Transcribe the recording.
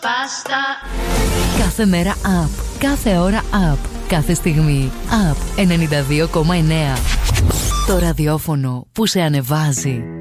Πάστα. Κάθε μέρα up. Κάθε ώρα up. Κάθε στιγμή up. 92,9. Το ραδιόφωνο που σε ανεβάζει.